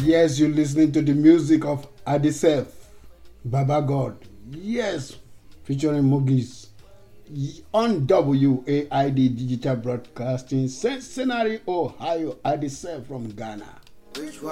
Yes, you're listening to the music of Adisef, Baba God. Yes, featuring Mugis on WAID Digital Broadcasting, Cincinnati, Ohio. Adisef from Ghana.